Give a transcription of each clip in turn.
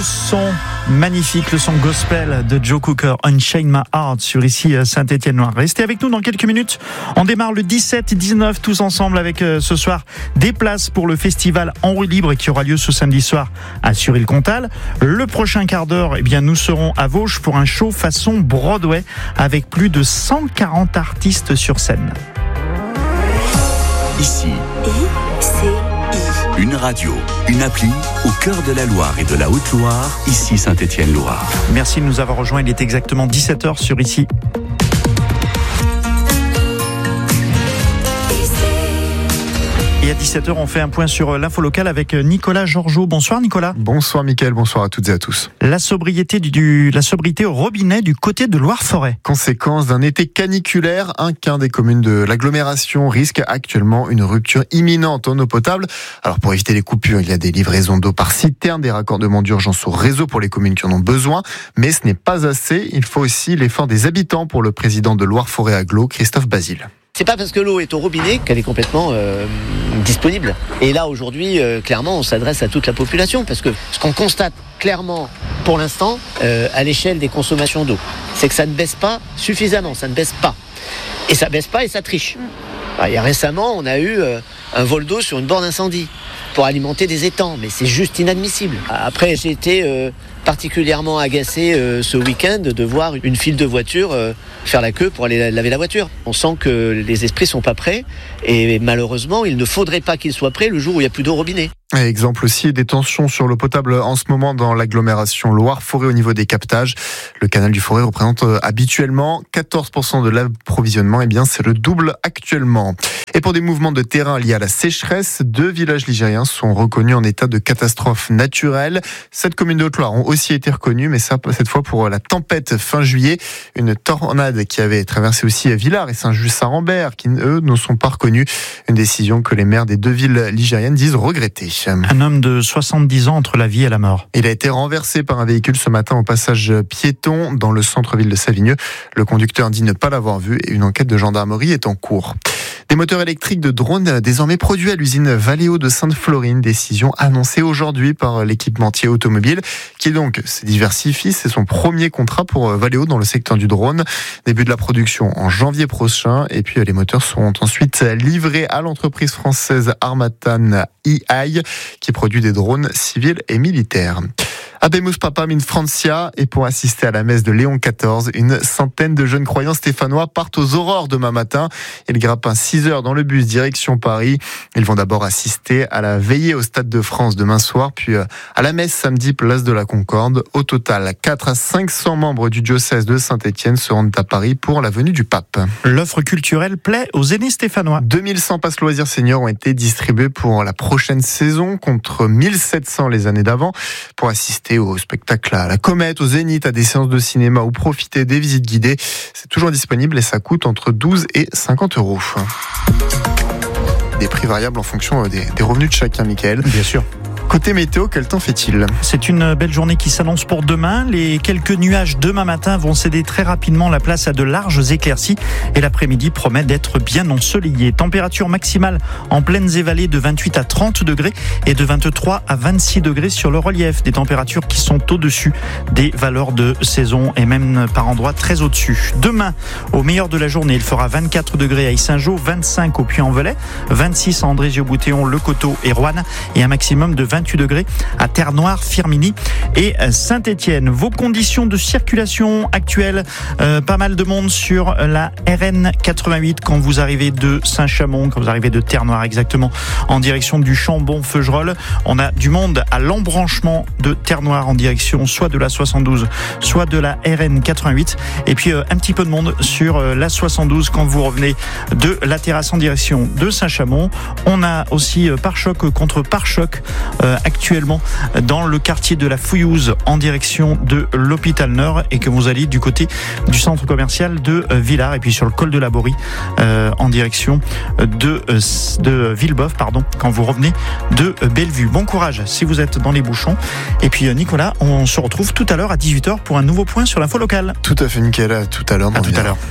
son magnifique, le son gospel de Joe Cocker, Unchain My Heart, sur ici Saint-Étienne-Loire. Restez avec nous dans quelques minutes. On démarre le 17 et 19 tous ensemble avec ce soir des places pour le festival En roue libre qui aura lieu ce samedi soir à Suril-Comtal. Le prochain quart d'heure, nous serons à Vosges pour un show façon Broadway avec plus de 140 artistes sur scène. Ici, une radio, une appli au cœur de la Loire et de la Haute-Loire, ici Saint-Étienne-Loire. Merci de nous avoir rejoints, il est exactement 17h sur ici. Et à 17h, on fait un point sur l'info locale avec Nicolas Georgeot. Bonsoir Nicolas. Bonsoir Mickaël, bonsoir à toutes et à tous. La sobriété au robinet du côté de Loire-Forêt. Conséquence d'un été caniculaire, un quart des communes de l'agglomération risque actuellement une rupture imminente en eau potable. Alors pour éviter les coupures, il y a des livraisons d'eau par citerne, des raccordements d'urgence au réseau pour les communes qui en ont besoin. Mais ce n'est pas assez, il faut aussi l'effort des habitants pour le président de Loire-Forêt Agglo, Christophe Basile. C'est pas parce que l'eau est au robinet qu'elle est complètement disponible. Et là, aujourd'hui, clairement, on s'adresse à toute la population parce que ce qu'on constate clairement, pour l'instant, à l'échelle des consommations d'eau, c'est que ça ne baisse pas suffisamment, ça ne baisse pas. Et ça baisse pas et ça triche. Et récemment, on a eu un vol d'eau sur une borne incendie pour alimenter des étangs, mais c'est juste inadmissible. Après, j'ai été particulièrement agacé ce week-end de voir une file de voitures faire la queue pour aller laver la voiture. On sent que les esprits sont pas prêts et malheureusement, il ne faudrait pas qu'ils soient prêts le jour où il n'y a plus d'eau au robinet. Exemple aussi des tensions sur l'eau potable en ce moment dans l'agglomération Loire-Forêt au niveau des captages. Le canal du Forêt représente habituellement 14% de l'approvisionnement. C'est le double actuellement. Et pour des mouvements de terrain liés à la sécheresse, 2 villages ligériens sont reconnus en état de catastrophe naturelle. 7 communes de Haute-Loire ont aussi été reconnues, mais ça, cette fois pour la tempête fin juillet. Une tornade qui avait traversé aussi Villars et Saint-Just-Saint-Rambert, qui eux ne sont pas reconnus. Une décision que les maires des 2 villes ligériennes disent regretter. Un homme de 70 ans entre la vie et la mort. Il a été renversé par un véhicule ce matin au passage piéton dans le centre-ville de Savigneux. Le conducteur dit ne pas l'avoir vu et une enquête de gendarmerie est en cours. Des moteurs électriques de drones désormais produits à l'usine Valeo de Sainte-Florine. Décision annoncée aujourd'hui par l'équipementier automobile qui donc se diversifie. C'est son premier contrat pour Valeo dans le secteur du drone. Début de la production en janvier prochain. Et puis les moteurs seront ensuite livrés à l'entreprise française Armatan AI qui produit des drones civils et militaires. Habemus Papam in Francia, et pour assister à la messe de Léon XIV, une centaine de jeunes croyants stéphanois partent aux aurores demain matin. Ils grimpent 6 heures dans le bus direction Paris. Ils vont d'abord assister à la veillée au Stade de France demain soir, puis à la messe samedi place de la Concorde. Au total, 400 à 500 membres du diocèse de Saint-Étienne se rendent à Paris pour la venue du pape. L'offre culturelle plaît aux aînés stéphanois. 2100 passes loisirs seniors ont été distribués pour la prochaine saison contre 1700 les années d'avant pour assister au spectacle à la Comète, au Zénith, à des séances de cinéma ou profiter des visites guidées. C'est toujours disponible et ça coûte entre 12 et 50 euros. Des prix variables en fonction des revenus de chacun, Mickaël. Bien sûr. Côté météo, quel temps fait-il ? C'est une belle journée qui s'annonce pour demain. Les quelques nuages demain matin vont céder très rapidement la place à de larges éclaircies et l'après-midi promet d'être bien ensoleillé. Température maximale en plaines et vallées de 28 à 30 degrés et de 23 à 26 degrés sur le relief. Des températures qui sont au-dessus des valeurs de saison et même par endroits très au-dessus. Demain, au meilleur de la journée, il fera 24 degrés à Yssingeaux, 25 au Puy-en-Velay, 26 à Andrézieux-Boutéon, Le Coteau et Roanne et un maximum de 28 degrés à Terre-Noire, Firminy et Saint-Étienne. Vos conditions de circulation actuelles, pas mal de monde sur la RN 88 quand vous arrivez de Saint-Chamond, quand vous arrivez de Terre-Noire exactement, en direction du Chambon-Feugerolles. On a du monde à l'embranchement de Terre-Noire en direction soit de la 72, soit de la RN 88. Et puis un petit peu de monde sur la 72 quand vous revenez de la Terrasse en direction de Saint-Chamond. On a aussi pare-choc contre pare-choc actuellement dans le quartier de la Fouillouse en direction de l'Hôpital Nord et que vous alliez du côté du centre commercial de Villars et puis sur le col de la Borie en direction de Villeboeuf quand vous revenez de Bellevue. Bon courage si vous êtes dans les bouchons. Et puis Nicolas, on se retrouve tout à l'heure à 18h pour un nouveau point sur l'info locale. Tout à fait nickel, à tout à l'heure. À tout à l'heure.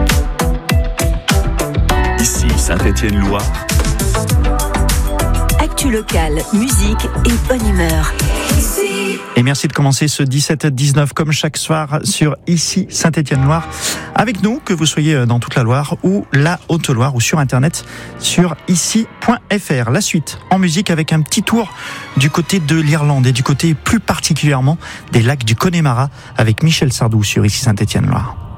Ici Saint-Étienne-Loire. Actu locale, musique et bonne humeur. Et merci de commencer ce 17-19 comme chaque soir sur Ici Saint-Étienne-Loire avec nous, que vous soyez dans toute la Loire ou la Haute-Loire ou sur internet sur ici.fr. La suite en musique avec un petit tour du côté de l'Irlande et du côté plus particulièrement des lacs du Connemara avec Michel Sardou sur Ici Saint-Étienne-Loire.